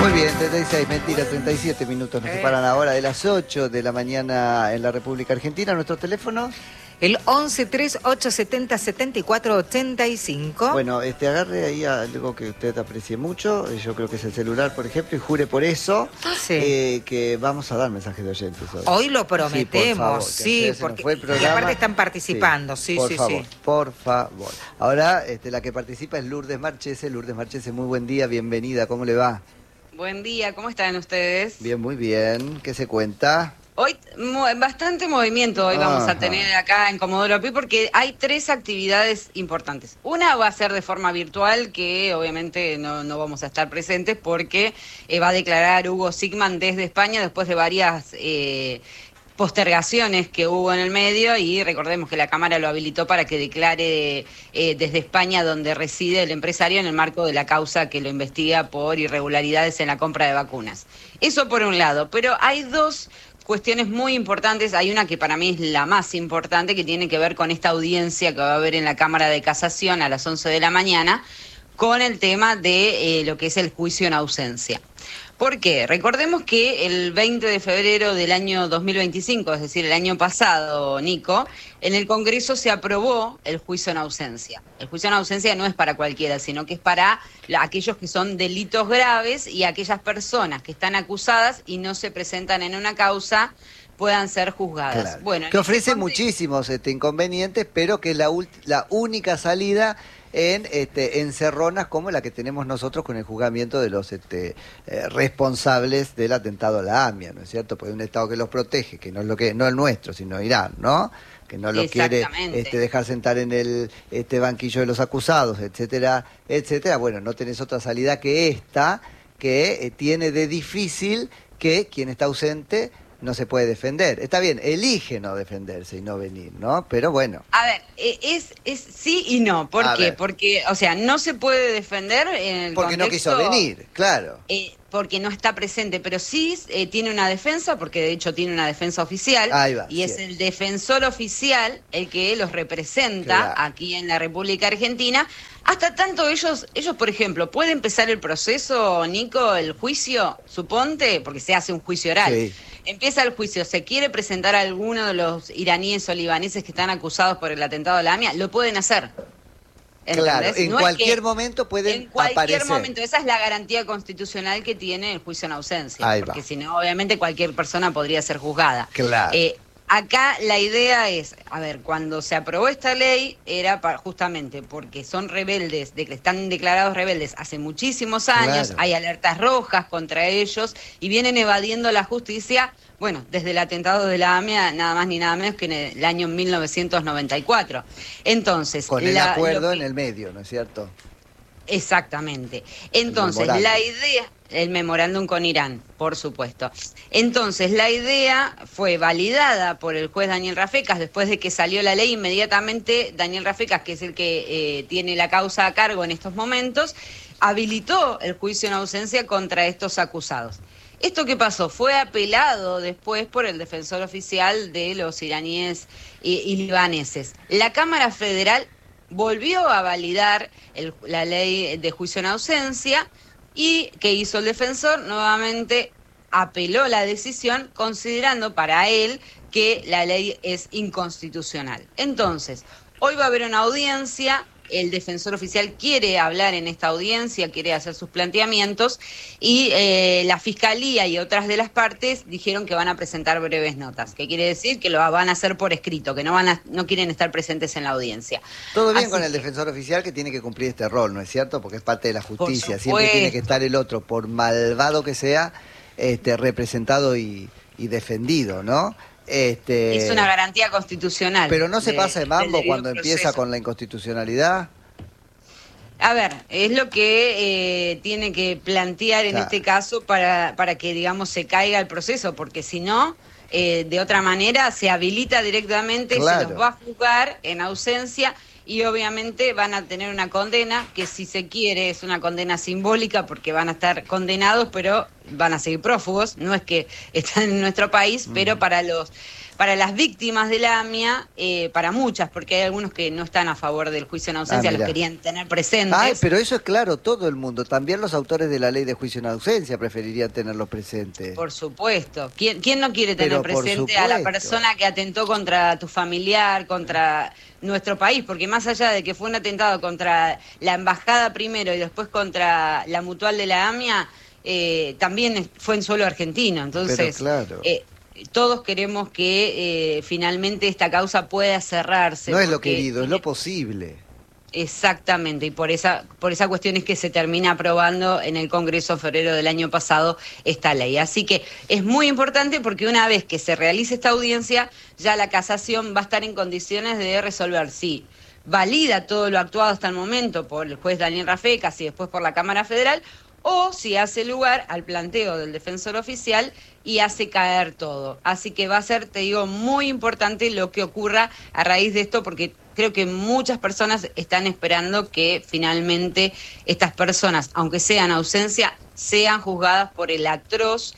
Muy bien, 36, mentira, 37 minutos nos separan ahora de las 8 de la mañana en la República Argentina. ¿Nuestro teléfono? El 11 3870 7485. Bueno, agarre ahí algo que usted aprecie mucho, yo creo que es el celular, por ejemplo, y jure por eso que vamos a dar mensajes de oyentes hoy. Hoy lo prometemos, sí, porque porque aparte están participando, por favor. Ahora, la que participa es Lourdes Marchese. Lourdes Marchese, muy buen día, bienvenida, ¿cómo le va? Buen día, ¿cómo están ustedes? Bien, muy bien, ¿qué se cuenta? Hoy bastante movimiento vamos a tener acá en Comodoro Pi porque hay 3 actividades importantes. Una va a ser de forma virtual, que obviamente no vamos a estar presentes porque va a declarar Hugo Sigman desde España después de varias postergaciones que hubo en el medio, y recordemos que la Cámara lo habilitó para que declare desde España, donde reside el empresario, en el marco de la causa que lo investiga por irregularidades en la compra de vacunas. Eso por un lado, pero hay 2 cuestiones muy importantes. Hay una que para mí es la más importante, que tiene que ver con esta audiencia que va a haber en la Cámara de Casación a las 11 de la mañana, con el tema de lo que es el juicio en ausencia. ¿Por qué? Recordemos que el 20 de febrero del año 2025, es decir, el año pasado, Nico, en el Congreso se aprobó el juicio en ausencia. El juicio en ausencia no es para cualquiera, sino que es para aquellos que son delitos graves y aquellas personas que están acusadas y no se presentan en una causa puedan ser juzgadas. Claro. Bueno, que ofrece muchísimos inconvenientes, pero que es la única salida en encerronas como la que tenemos nosotros con el juzgamiento de los responsables del atentado a la AMIA, ¿no es cierto? Porque hay un Estado que los protege, que no es no el nuestro, sino Irán, ¿no? Que no lo quiere dejar sentar en el banquillo de los acusados, etcétera, etcétera. Bueno, no tenés otra salida que esta, que tiene de difícil que quien está ausente no se puede defender. Está bien, elige no defenderse y no venir, ¿no? Pero bueno. A ver, es sí y no. ¿Por qué? Porque, o sea, no se puede defender en el porque contexto, no quiso venir, claro. Porque no está presente, pero sí tiene una defensa, porque de hecho tiene una defensa oficial. Ahí va, y es el defensor oficial el que los representa aquí en la República Argentina. Hasta tanto ellos, por ejemplo, puede empezar el proceso, Nico, el juicio, suponte, porque se hace un juicio oral. Sí. Empieza el juicio, se quiere presentar a alguno de los iraníes o libaneses que están acusados por el atentado de la AMIA, lo pueden hacer. ¿Entendés? Claro, en cualquier momento pueden aparecer. En cualquier momento, esa es la garantía constitucional que tiene el juicio en ausencia. Porque si no, obviamente cualquier persona podría ser juzgada. Claro. Acá la idea es, a ver, cuando se aprobó esta ley era justamente porque son rebeldes, que están declarados rebeldes hace muchísimos años, hay alertas rojas contra ellos y vienen evadiendo la justicia, bueno, desde el atentado de la AMIA, nada más ni nada menos que en el año 1994. Entonces, con el acuerdo en el medio, ¿no es cierto? Exactamente. Entonces, la idea, el memorándum con Irán, por supuesto. Entonces, la idea fue validada por el juez Daniel Rafecas. Después de que salió la ley, inmediatamente Daniel Rafecas, que es el que tiene la causa a cargo en estos momentos, habilitó el juicio en ausencia contra estos acusados. ¿Esto qué pasó? Fue apelado después por el defensor oficial de los iraníes y libaneses. La Cámara Federal volvió a validar la ley de juicio en ausencia. ¿Y qué hizo el defensor? Nuevamente apeló la decisión, considerando para él que la ley es inconstitucional. Entonces, hoy va a haber una audiencia, el defensor oficial quiere hablar en esta audiencia, quiere hacer sus planteamientos, y la Fiscalía y otras de las partes dijeron que van a presentar breves notas. ¿Qué quiere decir? Que lo van a hacer por escrito, que no quieren estar presentes en la audiencia. Todo bien con el defensor oficial, que tiene que cumplir este rol, ¿no es cierto? Porque es parte de la justicia. Siempre tiene que estar el otro, por malvado que sea, representado y defendido, ¿no? Es una garantía constitucional. Pero no se pasa de mambo cuando empieza con la inconstitucionalidad. A ver, es lo que tiene que plantear en este caso para que, digamos, se caiga el proceso, porque si no, de otra manera se habilita directamente, se los va a juzgar en ausencia y obviamente van a tener una condena que, si se quiere, es una condena simbólica, porque van a estar condenados, pero van a seguir prófugos. No es que están en nuestro país, pero para los para las víctimas de la AMIA, para muchas, porque hay algunos que no están a favor del juicio en ausencia, los querían tener presentes. Ay, pero eso es claro, todo el mundo, también los autores de la ley de juicio en ausencia preferirían tenerlos presentes. Por supuesto. ¿Quién no quiere tener presente a la persona que atentó contra tu familiar, contra nuestro país? Porque más allá de que fue un atentado contra la embajada primero y después contra la mutual de la AMIA, también fue en suelo argentino. Entonces, claro. Todos queremos que finalmente esta causa pueda cerrarse. No es lo querido, es lo posible. Exactamente, y por esa cuestión es que se termina aprobando en el Congreso en febrero del año pasado esta ley. Así que es muy importante porque una vez que se realice esta audiencia, ya la casación va a estar en condiciones de resolver si valida todo lo actuado hasta el momento por el juez Daniel Rafecas y después por la Cámara Federal, o si hace lugar al planteo del defensor oficial y hace caer todo. Así que va a ser, te digo, muy importante lo que ocurra a raíz de esto, porque creo que muchas personas están esperando que finalmente estas personas, aunque sean ausencia, sean juzgadas por el atroz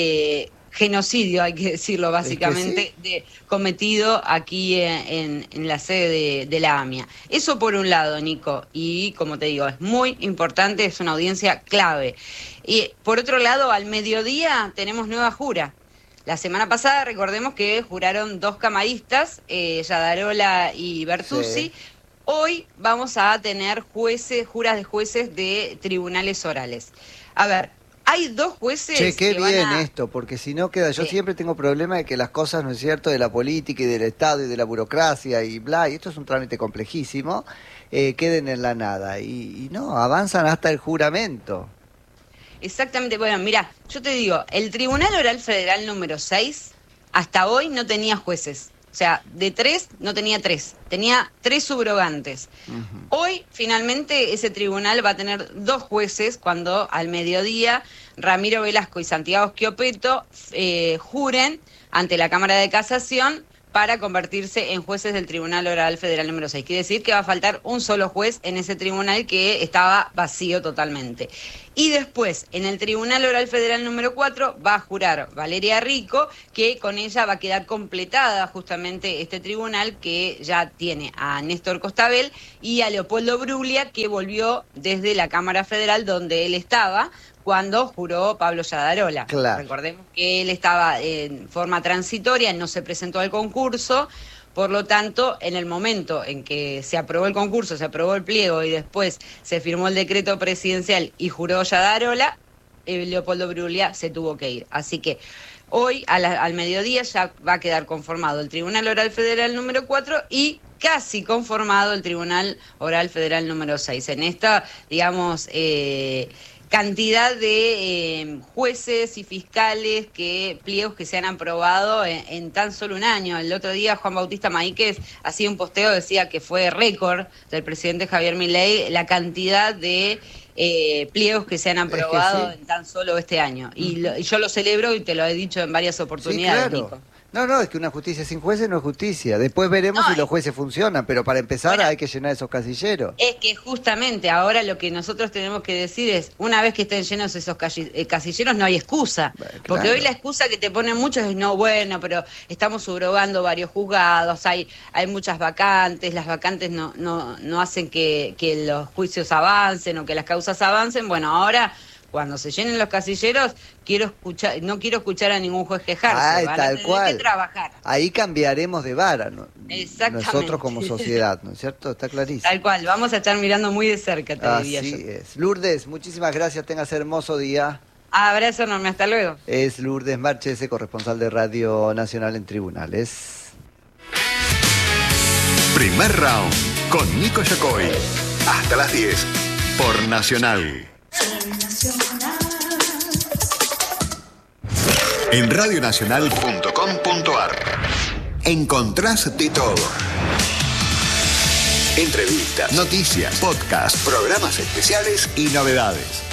genocidio, hay que decirlo básicamente, cometido aquí en la sede de la AMIA. Eso por un lado, Nico, y como te digo, es muy importante, es una audiencia clave. Y por otro lado, al mediodía tenemos nueva jura. La semana pasada, recordemos que juraron 2 camaristas, Yadarola y Bertuzzi. Sí. Hoy vamos a tener juras de jueces de tribunales orales. A ver, hay 2 jueces. Che, qué bien esto, porque si no queda. Yo siempre tengo problema de que las cosas, ¿no es cierto?, de la política y del Estado y de la burocracia y bla, y esto es un trámite complejísimo, queden en la nada. Y no, avanzan hasta el juramento. Exactamente. Bueno, mira, yo te digo, el Tribunal Oral Federal número 6 hasta hoy no tenía jueces. O sea, de 3 no tenía 3, tenía 3 subrogantes. Hoy, finalmente, ese tribunal va a tener 2 jueces cuando al mediodía Ramiro Velasco y Santiago Schiopetto juren ante la Cámara de Casación para convertirse en jueces del Tribunal Oral Federal número 6. Quiere decir que va a faltar un solo juez en ese tribunal que estaba vacío totalmente. Y después, en el Tribunal Oral Federal número 4, va a jurar Valeria Rico, que con ella va a quedar completada justamente este tribunal que ya tiene a Néstor Costabel y a Leopoldo Bruglia, que volvió desde la Cámara Federal donde él estaba cuando juró Pablo Yadarola. Claro. Recordemos que él estaba en forma transitoria, no se presentó al concurso, por lo tanto, en el momento en que se aprobó el concurso, se aprobó el pliego y después se firmó el decreto presidencial y juró Yadarola, Leopoldo Bruglia se tuvo que ir. Así que hoy al mediodía ya va a quedar conformado el Tribunal Oral Federal número 4 y casi conformado el Tribunal Oral Federal número 6. En esta, digamos, cantidad de jueces y fiscales, pliegos que se han aprobado en tan solo un año. El otro día Juan Bautista Maíquez hacía un posteo, decía que fue récord del presidente Javier Milei la cantidad de pliegos que se han aprobado en tan solo este año. Y yo lo celebro y te lo he dicho en varias oportunidades, sí, claro. Nico. No, es que una justicia sin jueces no es justicia. Después veremos si los jueces funcionan, pero para empezar hay que llenar esos casilleros. Es que justamente ahora lo que nosotros tenemos que decir es, una vez que estén llenos esos casilleros no hay excusa. Claro. Porque hoy la excusa que te ponen muchos es, no, bueno, pero estamos subrogando varios juzgados, hay muchas vacantes, las vacantes no hacen que los juicios avancen o que las causas avancen. Bueno, ahora, cuando se llenen los casilleros, no quiero escuchar a ningún juez quejarse. Van tal a cual. tener que trabajar. Ahí cambiaremos de vara, ¿no? Exactamente. Nosotros como sociedad, ¿no es cierto? Está clarísimo. Tal cual, vamos a estar mirando muy de cerca, te diría yo. Así es. Lourdes, muchísimas gracias, tengas hermoso día. Abrazo enorme, hasta luego. Es Lourdes Marchese, corresponsal de Radio Nacional en Tribunales. Primer round con Nico Yacoy. Hasta las 10 por Nacional. En radionacional.com.ar encontrás de todo. Entrevistas, noticias, podcasts, programas especiales y novedades.